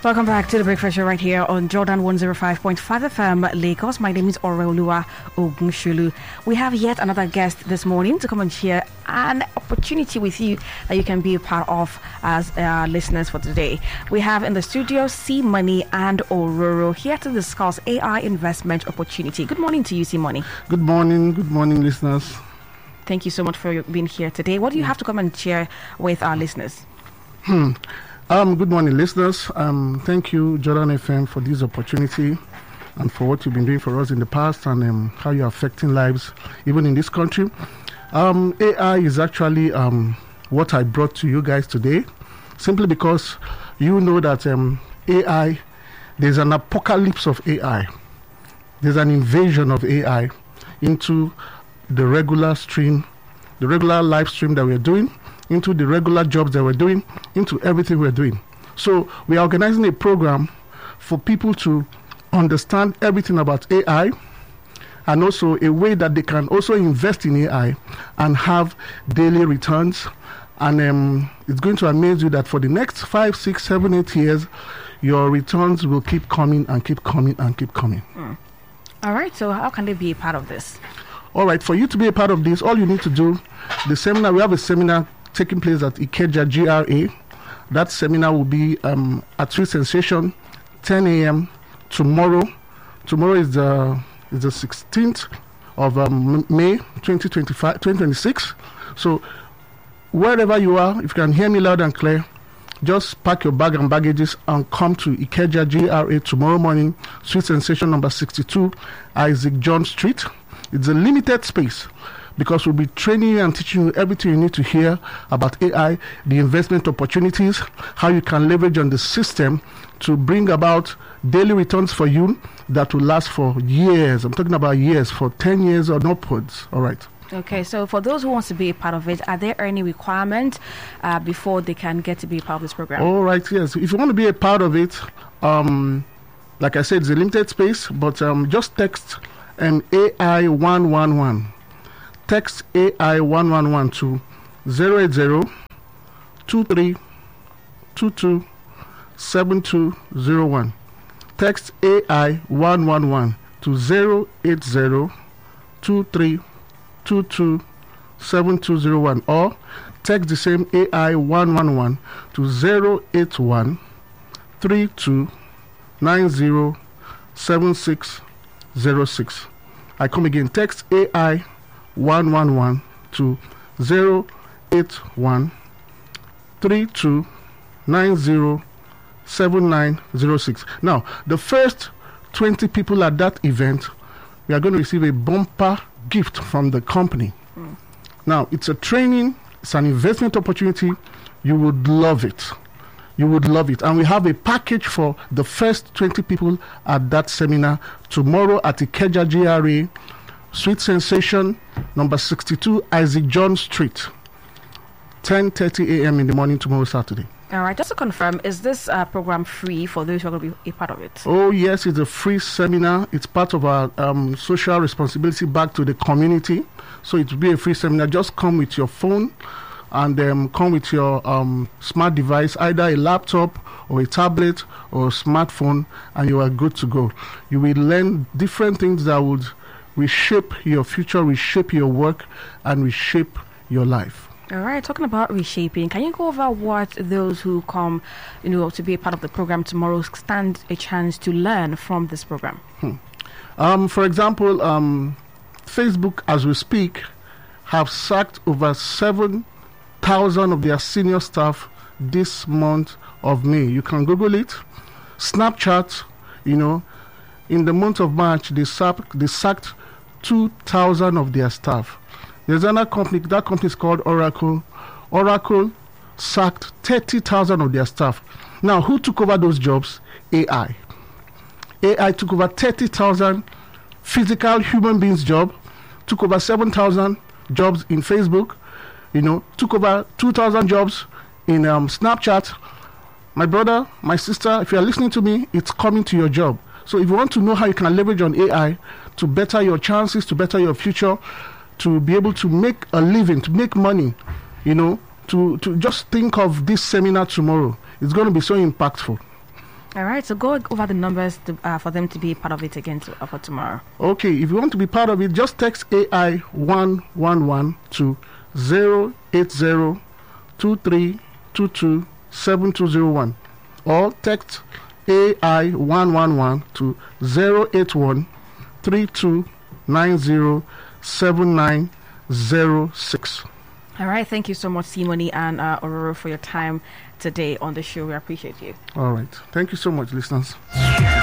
Welcome back to the Breakfast Show right here on Jordan 105.5 FM Lagos. My name is Oreoluwa Ogunshulu. We have yet another guest this morning to come and share an opportunity with you that you can be a part of as listeners for today. We have in the studio C Money and Ororo here to discuss AI investment opportunity. Good morning to you, C Money. Good morning, listeners. Thank you so much for being here today. What do you have to come and share with our listeners? Good morning, listeners. Thank you, Jordan FM, for this opportunity and for what you've been doing for us in the past and how you're affecting lives, even in this country. AI is actually what I brought to you guys today, simply because you know that AI, there's an apocalypse of AI. There's an invasion of AI into the regular stream, the regular live stream that we're doing, into the regular jobs that we're doing, into everything we're doing. So we are organizing a program for people to understand everything about AI, and also a way that they can also invest in AI and have daily returns. And it's going to amaze you that for the next 5, 6, 7, 8 years, your returns will keep coming and keep coming and keep coming. All right, so how can they be a part of this? All right, for you to be a part of this, all you need to do, we have a seminar taking place at Ikeja GRA. That seminar will be at Sweet Sensation, 10 a.m. tomorrow. Tomorrow is the 16th of May 2026. So wherever you are, if you can hear me loud and clear, just pack your bag and baggages and come to Ikeja GRA tomorrow morning, Sweet Sensation number 62, Isaac John Street. It's a limited space, because we'll be training you and teaching you everything you need to hear about AI, the investment opportunities, how you can leverage on the system to bring about daily returns for you that will last for years. I'm talking about years, for 10 years or upwards. All right. Okay, so for those who want to be a part of it, are there any requirements before they can get to be a part of this program? All right, yes. If you want to be a part of it, like I said, it's a limited space, but just text AI 111. Text AI 111 to 080-2322-7201. Text AI 111 to 080-2322-7201, or text the same AI 111 to 081-3290-7606. I come again, text AI 111 to 081-3290-7906. Now, the first 20 people at that event, we are going to receive a bumper gift from the company. Now, it's a training, it's an investment opportunity. You would love it. You would love it. And we have a package for the first 20 people at that seminar tomorrow at Ikeja GRA, Sweet Sensation, number 62, Isaac John Street, 10:30 a.m. in the morning tomorrow, Saturday. All right, just to confirm, is this program free for those who are going to be a part of it? Oh, yes, it's a free seminar. It's part of our social responsibility back to the community. So it will be a free seminar. Just come with your phone and come with your smart device, either a laptop or a tablet or a smartphone, and you are good to go. You will learn different things that would reshape your future, reshape your work, and reshape your life. All right, talking about reshaping, can you go over what those who come, to be a part of the program tomorrow stand a chance to learn from this program? For example, Facebook, as we speak, have sacked over 7,000 of their senior staff this month of May. You can Google it. Snapchat, in the month of March, they sacked 2,000 of their staff. There's another company, that company is called Oracle. Oracle sacked 30,000 of their staff. Now, who took over those jobs? AI. AI took over 30,000 physical human beings' job, took over 7,000 jobs in Facebook, took over 2,000 jobs in Snapchat. My brother, my sister, if you are listening to me, it's coming to your job. So if you want to know how you can leverage on AI to better your chances, to better your future, to be able to make a living, to make money, to just think of this seminar tomorrow. It's going to be so impactful. All right, so go over the numbers for them to be part of it again for tomorrow. Okay, if you want to be part of it, just text AI 111 to 080-2322-7201 or text AI 111 to 081-3290-7906. All right, thank you so much, Simoni and Ororo, for your time today on the show. We appreciate you. All right, thank you so much, listeners.